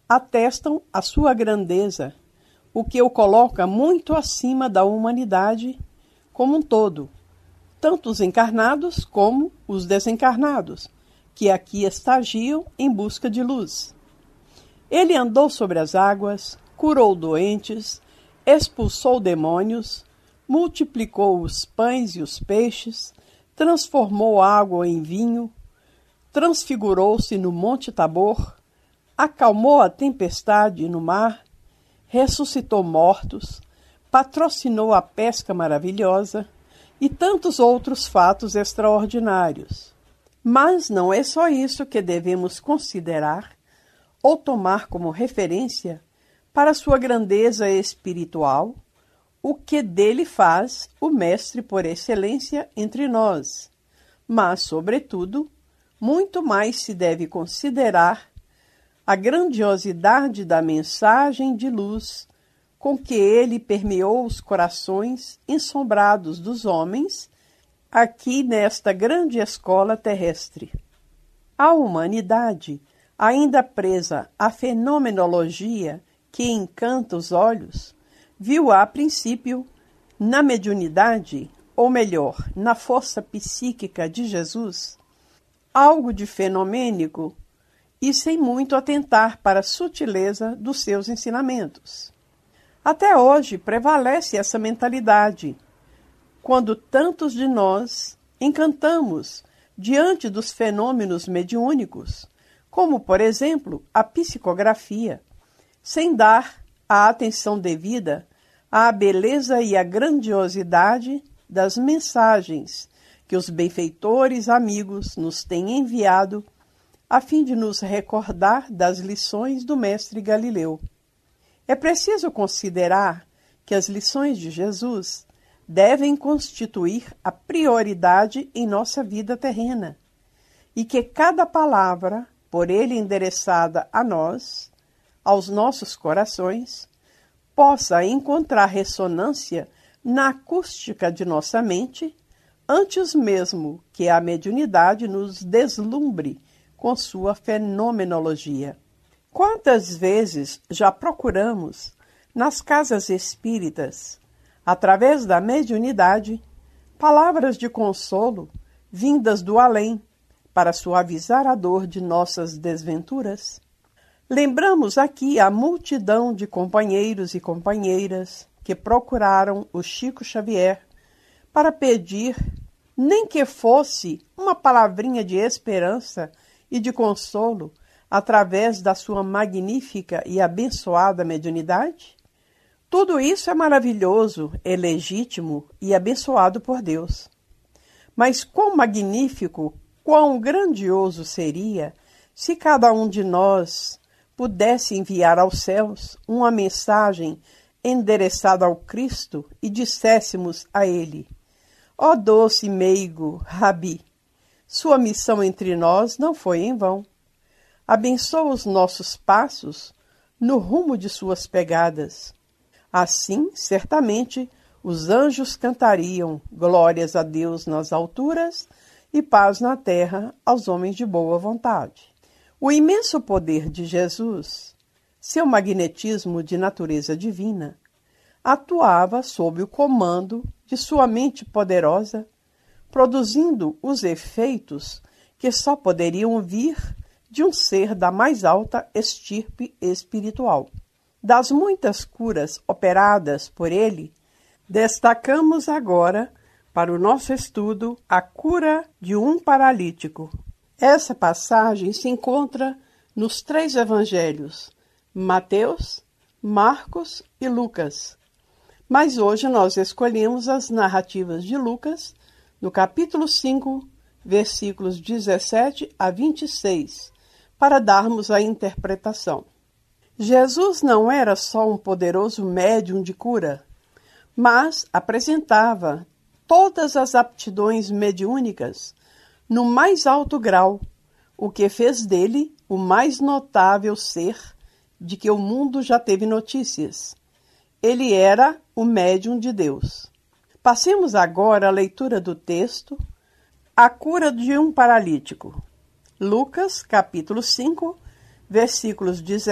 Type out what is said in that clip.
atestam a sua grandeza, o que o coloca muito acima da humanidade como um todo, tanto os encarnados como os desencarnados, que aqui estagiam em busca de luz. Ele andou sobre as águas, curou doentes, expulsou demônios, multiplicou os pães e os peixes, transformou água em vinho, transfigurou-se no Monte Tabor, acalmou a tempestade no mar, ressuscitou mortos, patrocinou a pesca maravilhosa e tantos outros fatos extraordinários. Mas não é só isso que devemos considerar ou tomar como referência para sua grandeza espiritual, o que dele faz o mestre por excelência entre nós. Mas, sobretudo, muito mais se deve considerar a grandiosidade da mensagem de luz com que ele permeou os corações ensombrados dos homens aqui nesta grande escola terrestre. A humanidade, ainda presa à fenomenologia que encanta os olhos, viu a princípio na mediunidade, ou melhor, na força psíquica de Jesus, algo de fenomênico e sem muito atentar para a sutileza dos seus ensinamentos. Até hoje prevalece essa mentalidade, quando tantos de nós encantamos diante dos fenômenos mediúnicos, como, por exemplo, a psicografia, sem dar a atenção devida à beleza e à grandiosidade das mensagens que os benfeitores amigos nos têm enviado a fim de nos recordar das lições do mestre Galileu. É preciso considerar que as lições de Jesus devem constituir a prioridade em nossa vida terrena e que cada palavra, por ele endereçada a nós, aos nossos corações, possa encontrar ressonância na acústica de nossa mente, antes mesmo que a mediunidade nos deslumbre com sua fenomenologia. Quantas vezes já procuramos, nas casas espíritas, através da mediunidade, palavras de consolo vindas do além, para suavizar a dor de nossas desventuras? Lembramos aqui a multidão de companheiros e companheiras que procuraram o Chico Xavier para pedir, nem que fosse uma palavrinha de esperança e de consolo, através da sua magnífica e abençoada mediunidade? Tudo isso é maravilhoso, é legítimo e abençoado por Deus. Mas quão magnífico, quão grandioso seria se cada um de nós pudesse enviar aos céus uma mensagem endereçada ao Cristo e disséssemos a ele: ó doce meigo, Rabi, sua missão entre nós não foi em vão. Abençoa os nossos passos no rumo de suas pegadas. Assim, certamente, os anjos cantariam glórias a Deus nas alturas e paz na terra aos homens de boa vontade. O imenso poder de Jesus, seu magnetismo de natureza divina, atuava sob o comando de sua mente poderosa, produzindo os efeitos que só poderiam vir de um ser da mais alta estirpe espiritual. Das muitas curas operadas por ele, destacamos agora, para o nosso estudo, a cura de um paralítico. Essa passagem se encontra nos 3 evangelhos, Mateus, Marcos e Lucas. Mas hoje nós escolhemos as narrativas de Lucas, no capítulo 5, versículos 17 a 26, para darmos a interpretação. Jesus não era só um poderoso médium de cura, mas apresentava todas as aptidões mediúnicas no mais alto grau, o que fez dele o mais notável ser de que o mundo já teve notícias. Ele era o médium de Deus. Passemos agora à leitura do texto, a cura de um paralítico. Lucas, capítulo 5, versículos 17